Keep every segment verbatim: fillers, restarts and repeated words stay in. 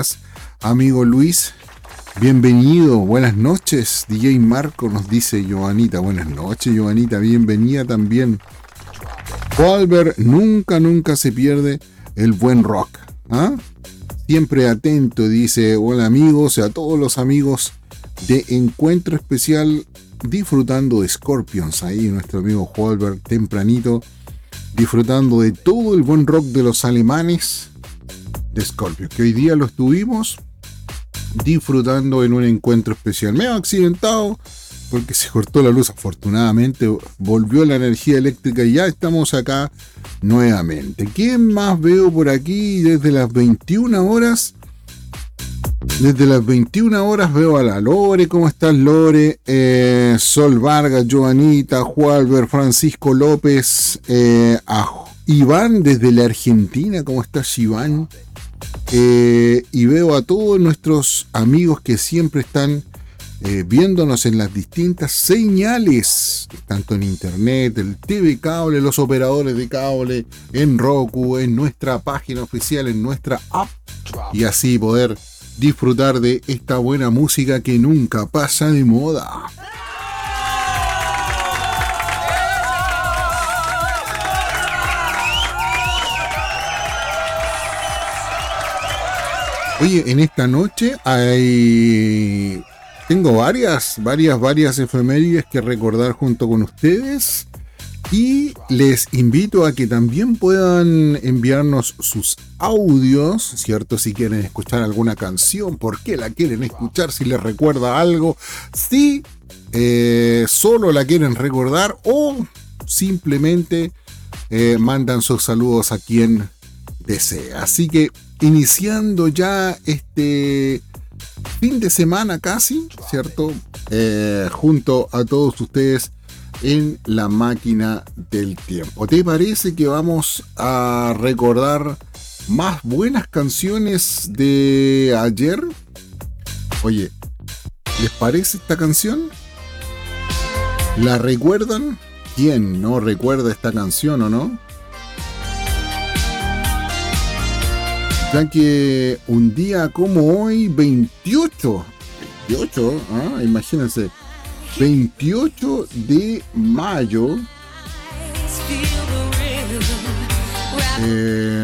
estás, amigo Luis? Bienvenido, buenas noches. D J Marco nos dice Joanita. Buenas noches, Joanita, bienvenida también. Walber, nunca, nunca se pierde el buen rock. ¿Ah? Siempre atento, dice. Hola amigos, a todos los amigos de Encuentro Especial, disfrutando de Scorpions. Ahí nuestro amigo Walber, tempranito, disfrutando de todo el buen rock de los alemanes de Scorpions, que hoy día lo estuvimos disfrutando en un encuentro especial. Me he accidentado porque se cortó la luz. Afortunadamente volvió la energía eléctrica y ya estamos acá nuevamente. ¿Quién más veo por aquí? Desde las veintiuna horas. Desde las veintiuna horas veo a la Lore. ¿Cómo estás, Lore? Eh, Sol Vargas, Joanita, Walber, Francisco López, eh, a Iván desde la Argentina. ¿Cómo estás, Iván? Eh, y veo a todos nuestros amigos que siempre están eh, viéndonos en las distintas señales, tanto en internet, el T V cable, los operadores de cable, en Roku, en nuestra página oficial, en nuestra app, y así poder disfrutar de esta buena música que nunca pasa de moda. Oye, en esta noche hay... tengo varias, varias, varias efemérides que recordar junto con ustedes. Y les invito a que también puedan enviarnos sus audios, ¿cierto? Si quieren escuchar alguna canción, por qué la quieren escuchar, si les recuerda algo, si eh, solo la quieren recordar o simplemente eh, mandan sus saludos a quien desee. Así que iniciando ya este fin de semana casi, ¿cierto? Eh, junto a todos ustedes en la máquina del tiempo. ¿Te parece que vamos a recordar más buenas canciones de ayer? Oye, ¿les parece esta canción? ¿La recuerdan? ¿Quién no recuerda esta canción o no? Ya que un día como hoy, veintiocho, veintiocho, ¿ah? Imagínense, veintiocho de mayo, eh,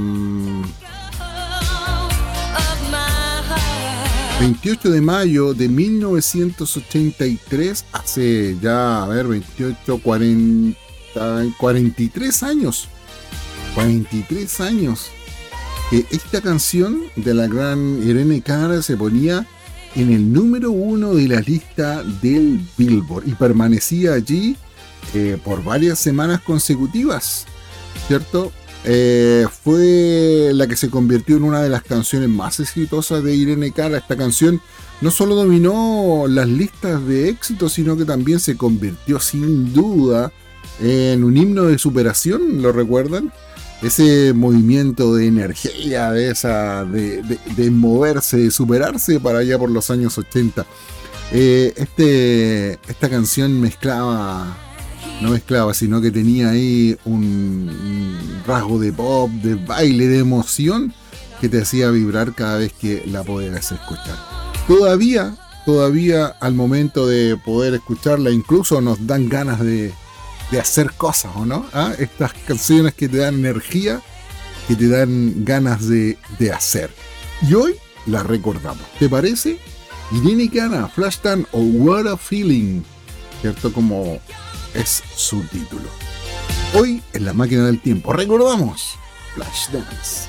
veintiocho de mayo de mil novecientos ochenta y tres, hace ya, a ver, veintiocho, cuarenta, cuarenta y tres años, cuarenta y tres años, que esta canción de la gran Irene Cara se ponía en el número uno de la lista del Billboard y permanecía allí eh, por varias semanas consecutivas, ¿cierto? Eh, fue la que se convirtió en una de las canciones más exitosas de Irene Cara. Esta canción no solo dominó las listas de éxito, sino que también se convirtió sin duda en un himno de superación, ¿lo recuerdan? Ese movimiento de energía, de, esa, de, de, de moverse, de superarse para allá por los años ochenta. Eh, este, esta canción mezclaba, no mezclaba, sino que tenía ahí un, un rasgo de pop, de baile, de emoción que te hacía vibrar cada vez que la podías escuchar. Todavía, todavía al momento de poder escucharla, incluso nos dan ganas de... de hacer cosas, ¿o no? ¿Ah? Estas canciones que te dan energía, que te dan ganas de, de hacer. Y hoy la recordamos. ¿Te parece? Irene Cara, Flashdance o What a Feeling, ¿cierto? Como es su título. Hoy en la máquina del tiempo recordamos Flashdance.